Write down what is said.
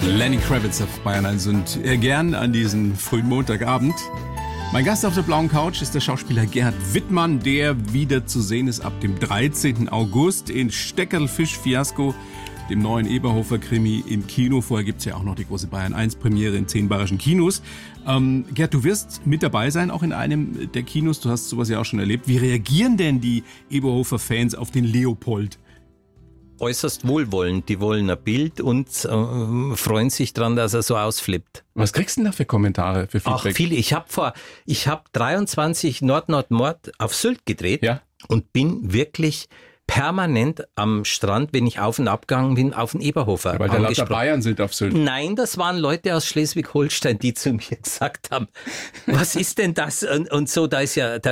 Lenny Kravitz auf Bayern 1 und gern an diesen frühen Montagabend. Mein Gast auf der blauen Couch ist der Schauspieler Gerhard Wittmann, der wieder zu sehen ist ab dem 13. August in Steckerl-Fisch-Fiasko, dem neuen Eberhofer-Krimi im Kino. Vorher gibt's ja auch noch die große Bayern 1-Premiere in 10 bayerischen Kinos. Gerd, du wirst mit dabei sein, auch in einem der Kinos. Du hast sowas ja auch schon erlebt. Wie reagieren denn die Eberhofer-Fans auf den Leopold? Äußerst wohlwollend. Die wollen ein Bild und freuen sich dran, dass er so ausflippt. Was kriegst du denn da für Kommentare, für Feedback? Ach, viele. Ich habe 23 Nord-Nord-Mord auf Sylt gedreht, ja, und bin wirklich permanent am Strand, wenn ich auf und abgegangen bin, auf den Eberhofer. Weil da lauter Bayern sind auf Sylt. Nein, das waren Leute aus Schleswig-Holstein, die zu mir gesagt haben, was ist denn das? Und so, da